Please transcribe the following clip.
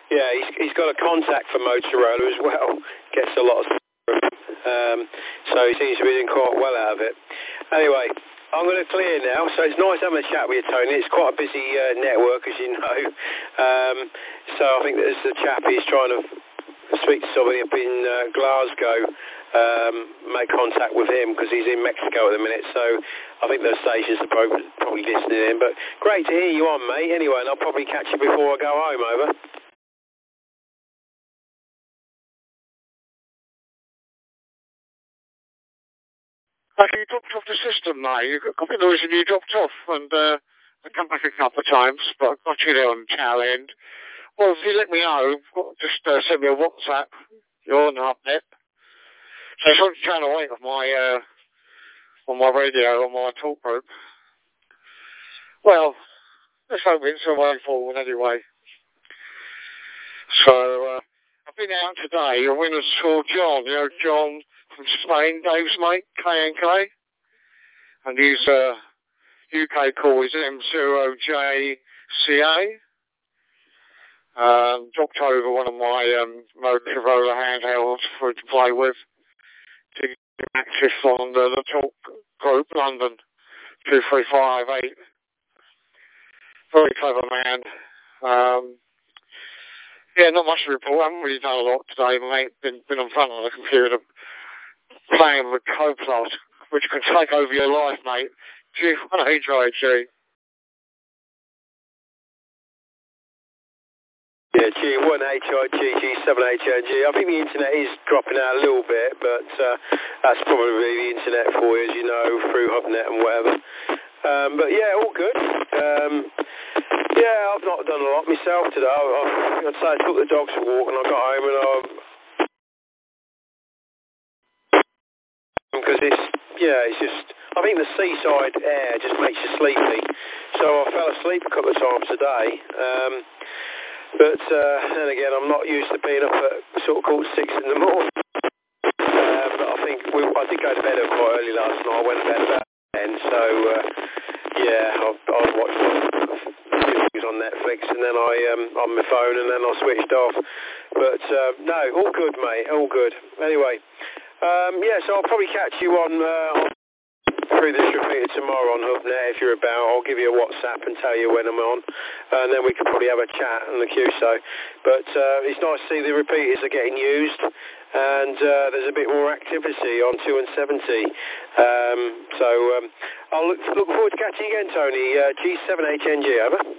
Yeah, he's got a contact for Motorola as well. Gets a lot of so he seems to be doing quite well out of it. Anyway, I'm going to clear now. So it's nice having a chat with you, Tony. It's quite a busy network, as you know. So I think there's the chap he's trying to speak to somebody up in Glasgow, make contact with him because he's in Mexico at the minute. So I think those stations are probably listening in. But great to hear you on, mate. Anyway, and I'll probably catch you before I go home. Over. You dropped off the system, mate. You got the noise and you dropped off, and I come back a couple of times, but I got you there on the tail end. Well, if you let me know, just send me a WhatsApp. You're on HubNet. So it's on channel 8 of my, on my radio, on my talk group. Well, let's hope it's a way forward anyway. So, I've been out today. I went and saw John, John from Spain, Dave's mate, K&K. And his UK call is M0JCA. Dropped over one of my Motorola handhelds for it to play with to get active on the talk group, London 2358. Very clever man. Yeah, not much to report. I haven't really done a lot today, mate. Been in front of the computer playing with Copilot, which can take over your life, mate. G1HIG. Yeah, G1HIG, G7HIG. I think the internet is dropping out a little bit, but that's probably the internet for you, as you know, through HubNet and whatever. But yeah, all good. Yeah, I've not done a lot myself today. I'd say I took the dogs for a walk and I got home and because it's just, I think the seaside air just makes you sleepy. So I fell asleep a couple of times today. But then again, I'm not used to being up at sort of quarter 6 in the morning. But I think I did go to bed quite early last night. I went to bed about 10. So yeah, I've watched a few things on Netflix and then on my phone and then I switched off. But no, all good, mate. All good. Anyway, yeah. So I'll probably catch you on through this repeater tomorrow on HubNet if you're about. I'll give you a WhatsApp and tell you when I'm on, and then we can probably have a chat on the QSO. But it's nice to see the repeaters are getting used, and there's a bit more activity on 2 and 70. So I'll look forward to catching you again, Tony. G7HNG, over.